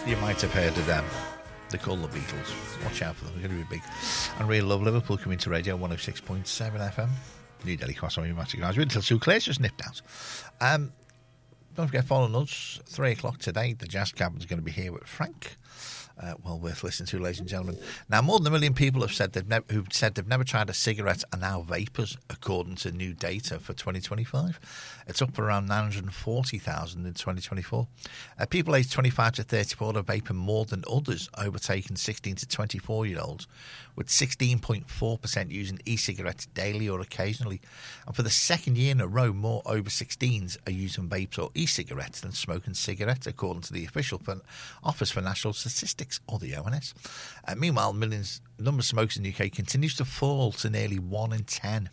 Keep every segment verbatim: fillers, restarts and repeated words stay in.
You might have heard of them. They're called the Beatles. Watch out for them. They're going to be big. And Real Love Liverpool coming to radio one oh six point seven F M. New Delhi Cross on your Magic Guys. We're until Sue Claire's just nipped out. Um, don't forget, following us, three o'clock today. The Jazz Cabin's going to be here with Frank. Uh, well worth listening to, ladies and gentlemen. Now, more than a million people have said they've never, who've said they've never tried a cigarette are now vapors, according to new data for twenty twenty-five. It's up around nine hundred forty thousand in twenty twenty-four. Uh, people aged twenty-five to thirty-four are vaping more than others, overtaking sixteen to twenty-four-year-olds, with sixteen point four percent using e-cigarettes daily or occasionally. And for the second year in a row, more over sixteens are using vapes or e-cigarettes than smoking cigarettes, according to the official Office for National Statistics, or the O N S. Uh, meanwhile, millions number of smokers in the U K continues to fall to nearly one in ten,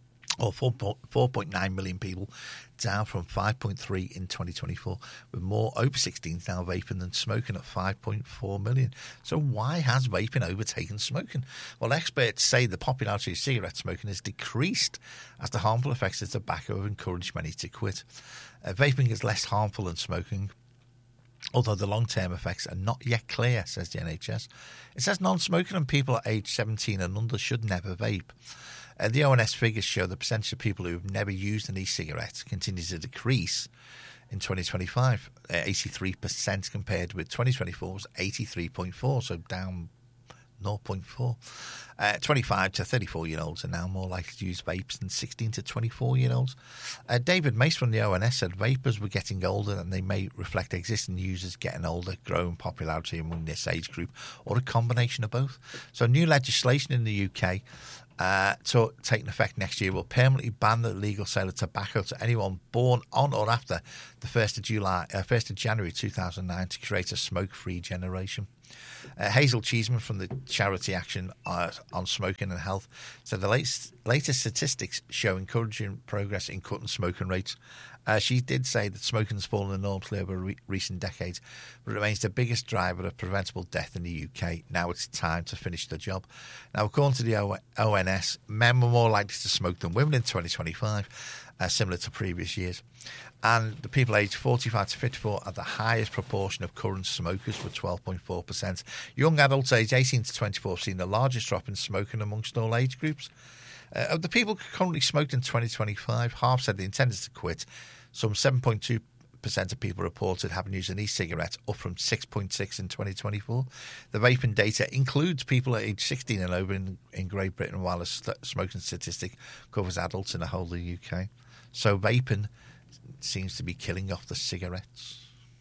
or four point nine million people, down from five point three in twenty twenty-four, with more over sixteens now vaping than smoking at five point four million. So why has vaping overtaken smoking? Well, experts say the popularity of cigarette smoking has decreased as the harmful effects of tobacco have encouraged many to quit. Uh, vaping is less harmful than smoking, although the long-term effects are not yet clear, says the N H S. It says non-smoking and people at age seventeen and under should never vape. Uh, the O N S figures show the percentage of people who have never used an e-cigarette continues to decrease in twenty twenty-five. Uh, eighty-three percent compared with twenty twenty-four was eighty-three point four, so down zero point four. Uh, twenty-five to thirty-four-year-olds are now more likely to use vapes than sixteen to twenty-four-year-olds. Uh, David Mace from the O N S said vapers were getting older and they may reflect existing users getting older, growing popularity among this age group, or a combination of both. So new legislation in the U K uh, to, taking effect next year will permanently ban the legal sale of tobacco to anyone born on or after the first of July, uh, first of January two thousand nine to create a smoke-free generation. Uh, Hazel Cheeseman from the charity Action uh, on Smoking and Health said the latest, latest statistics show encouraging progress in cutting smoking rates. Uh, she did say that smoking has fallen enormously over re- recent decades, but it remains the biggest driver of preventable death in the U K. Now it's time to finish the job. Now, according to the o- ONS, men were more likely to smoke than women in twenty twenty-five, uh, similar to previous years. And the people aged forty-five to fifty-four are the highest proportion of current smokers, with twelve point four percent. Young adults aged eighteen to twenty-four have seen the largest drop in smoking amongst all age groups. Uh, of the people currently smoked in twenty twenty-five, half said they intended to quit. Some seven point two percent of people reported having used an e-cigarette, up from six point six in twenty twenty-four. The vaping data includes people at age sixteen and over in, in Great Britain, while a st- smoking statistic covers adults in the whole of the U K. So vaping seems to be killing off the cigarettes.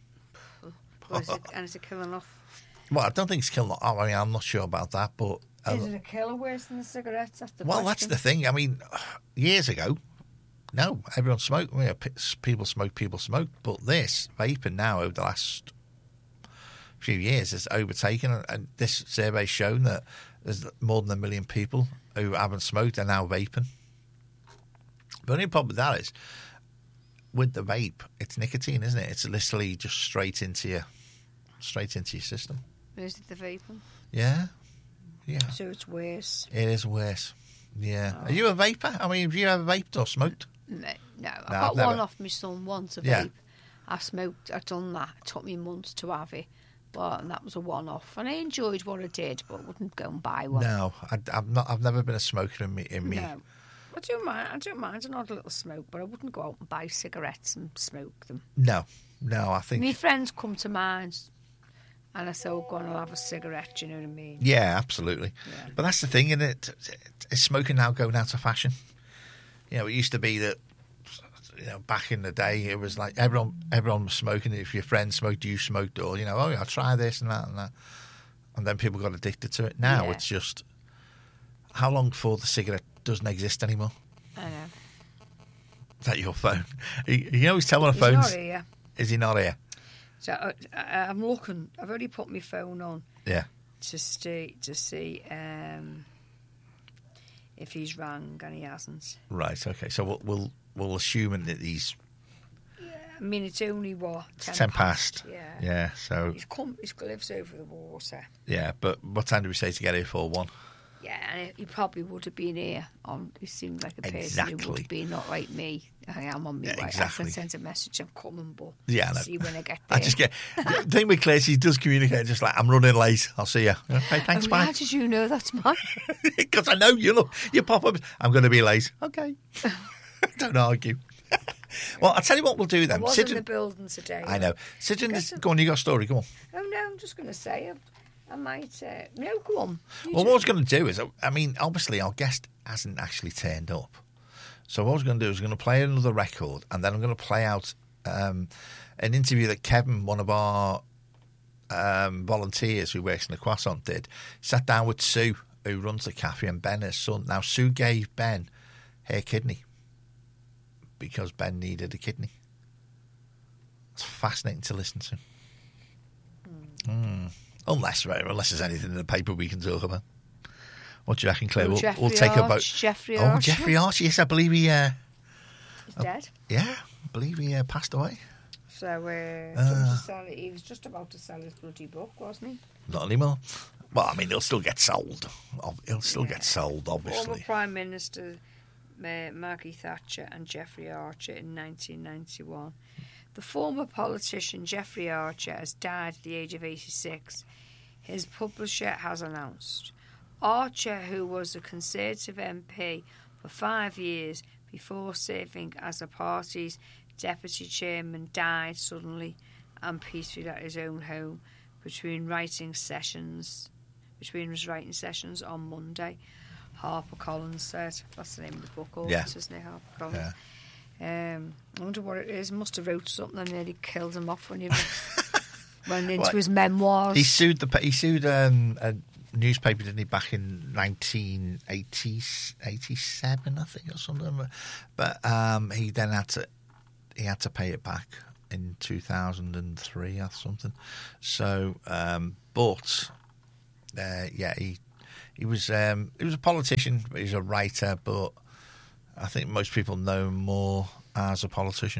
Well, is it, and is it killing off? Well, I don't think it's killing off. I mean, I'm not sure about that, but... Uh, is it a killer worse than the cigarettes? That's the well, question. that's the thing. I mean, years ago, no, everyone smoked. You know, people smoked, people smoked. But this, vaping now, over the last few years, has overtaken. And this survey's shown that there's more than a million people who haven't smoked are now vaping. The only problem with that is, with the vape, it's nicotine, isn't it? It's literally just straight into your, straight into your system. Is it the vaping? Yeah, yeah. So it's worse. It is worse. Yeah. Oh. Are you a vapor? I mean, have you ever vaped or smoked? No, no. I No, got I've never. one off my son once, a vape. Yeah. I smoked, I'd done that. It took me months to have it. But and that was a one-off. And I enjoyed what I did, but I wouldn't go and buy one. No, I, I've not. I've never been a smoker in me. In me. No. I don't mind. I don't mind an odd little smoke, but I wouldn't go out and buy cigarettes and smoke them. No, no. I think. My friends come to mind, and I say, "Oh, go on, I'll have a cigarette." Do you know what I mean? Yeah, absolutely. Yeah. But that's the thing, isn't it? Is smoking now going out of fashion? You know, it used to be that. You know, back in the day, it was like everyone, everyone was smoking. If your friend smoked, you smoked, or you know, oh, yeah, I'll try this and that and that, and then people got addicted to it. Now Yeah. it's just how long before the cigarette doesn't exist anymore? I know. Is that your phone? You you always tell when a He's phone's... not here. Is he not here? So I, I, I'm looking. I've already put my phone on Yeah. to see to see um, if he's rang, and he hasn't. Right. Okay. So we'll we'll, we'll assume that he's I mean, it's only what ten, ten past. Yeah. Yeah. So He's come. He lives over the water. yeah. But what time do we say to get here for? One. Yeah, and he probably would have been here. On, he seemed like a person Exactly. who would be not like me. I am on my Yeah, way. exactly. I sent a message, I'm coming, but Yeah, I know. see when I get there. I just get the thing with Claire. She does communicate just like, I'm running late. I'll see you. Okay, thanks, Oh, bye. how did you know that's mine? Because I know you look. You pop up. I'm going to be late. Okay. Don't argue. Well, I'll tell you what we'll do I then. was Sit in in- the building today. I know. Sit in Get this. some- Go on, you got a story. Go on. Oh, no, I'm just going to say, I, I might... Uh, no, go on. You Well, do. what I was going to do is, I mean, obviously our guest hasn't actually turned up. So what I was going to do is going to play another record, and then I'm going to play out um, an interview that Kevin, one of our um, volunteers who works in the Croissant, did. Sat down with Sue, who runs the cafe, and Ben, his son. Now, Sue gave Ben her kidney because Ben needed a kidney. It's fascinating to listen to. Mm. Unless, right, unless there's anything in the paper we can talk about. What do you reckon, Claire? Oh, we'll, Jeffrey we'll take Arch, about Jeffrey Oh, Arch. Jeffrey Arch. Yes, I believe he. Uh, He's dead. yeah, I believe he uh, passed away. So uh, Uh. to sell it. He was just about to sell his bloody book, wasn't he? Not anymore. Well, I mean, he'll still get sold. Ob- He'll still Yeah. get sold, Former obviously. Prime Minister uh, Maggie Thatcher and Jeffrey Archer in nineteen ninety-one. The former politician Jeffrey Archer has died at the age of eighty-six. His publisher has announced. Archer, who was a Conservative M P for five years before serving as the party's deputy chairman, died suddenly and peacefully at his own home between writing sessions. Between his writing sessions on Monday, HarperCollins said. That's the name of the book, all Yeah. isn't it, HarperCollins? Um, I wonder what it is. Must have wrote something and nearly killed him off when he went into What? his memoirs. He sued the. pa- He sued um, a newspaper, didn't he, back in nineteen eighty-seven, I think, or something. But um, he then had to. He had to pay it back in two thousand three or something. So, um, but uh, yeah, he he was um, he was a politician, but he was a writer. But I think most people know him more as a politician.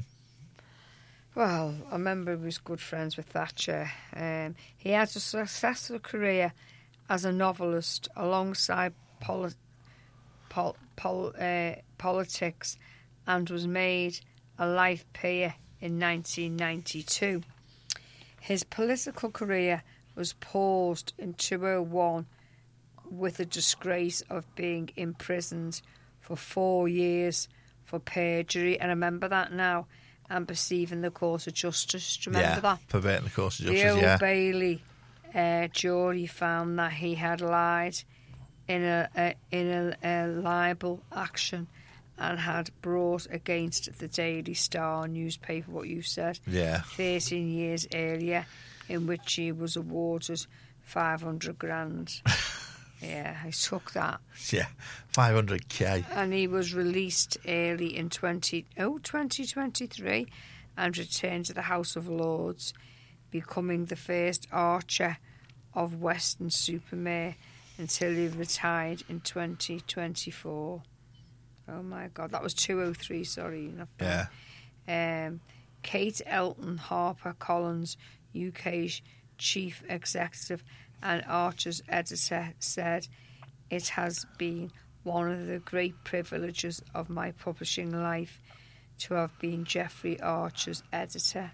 Well, I remember he was good friends with Thatcher. Um, he had a successful career as a novelist alongside poli- pol- pol- uh, politics and was made a life peer in nineteen ninety-two. His political career was paused in two thousand one with the disgrace of being imprisoned for four years for perjury, and I remember that now, and perceiving the course of justice. Do you remember yeah, that? perverting the course of The justice. Old Yeah, Bailey uh, jury found that he had lied in a, a in a, a libel action and had brought against the Daily Star newspaper what you said yeah. thirteen years earlier, in which he was awarded five hundred grand. Yeah, I took that. Yeah, five hundred k. And he was released early in twenty, oh, twenty twenty-three and returned to the House of Lords, becoming the first Archer of Weston-super-Mare until he retired in twenty twenty-four. Oh, my God. That was two oh three, sorry. Not Yeah. Um, Kate Elton HarperCollins, U K's chief executive and Archer's editor, said, "It has been one of the great privileges of my publishing life to have been Jeffrey Archer's editor.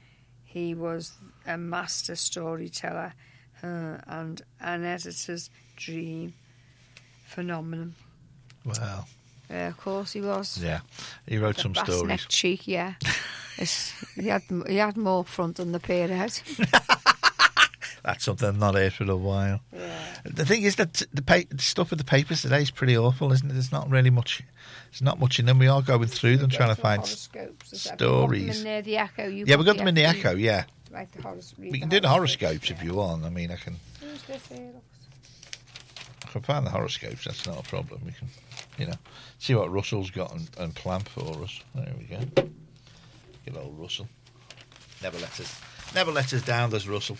He was a master storyteller uh, and an editor's dream phenomenon." Well, Yeah, of course he was. yeah. He wrote The some brass stories. neck cheek, yeah. It's, he had he had more front than the pearhead. That's something I've not heard for a while. Yeah. The thing is that the, pa- the stuff with the papers today is pretty awful, isn't it? There's not really much. There's not much in them. We are going through them trying to find Horoscopes, is that- stories. We've got them in there, the Echo. You Yeah, we've got them in the Echo. Echo. Yeah, Right, the horos- read we can do the horoscopes yeah. if you want. I mean, I can. Who's this here? Looks? I can find the horoscopes. That's not a problem. We can, you know, see what Russell's got and, and plan for us. There we go. Good old Russell. Never let us, never let us down. There's Russell.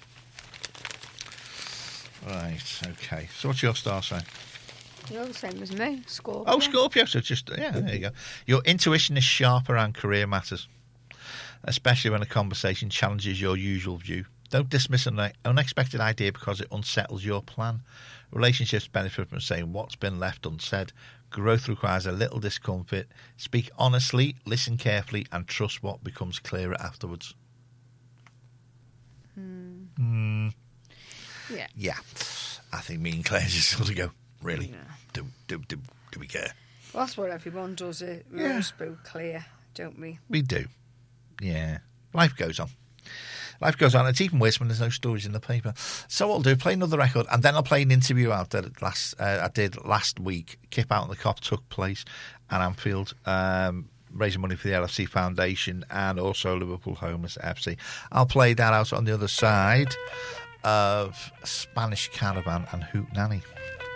Right. Okay. So what's your star sign? You're the same as me, Scorpio. Oh, Scorpio. So just yeah. There you go. Your intuition is sharp around career matters, especially when a conversation challenges your usual view. Don't dismiss an unexpected idea because it unsettles your plan. Relationships benefit from saying what's been left unsaid. Growth requires a little discomfort. Speak honestly, listen carefully, and trust what becomes clearer afterwards. Hmm. Mm. Yeah. Yeah. I think me and Claire just sort of go, really? Yeah. Do, do, do, do we care? Well, that's what everyone does. It. We Yeah. all spoke clear, don't we? We do. Yeah. Life goes on. Life goes on. It's even worse when there's no stories in the paper. So what I'll do, play another record, and then I'll play an interview out that last uh, I did last week. Kip Out on the Cop took place at Anfield, um, raising money for the L F C Foundation and also Liverpool Homeless F C. I'll play that out on the other side of Spanish Caravan and Hoot Nanny.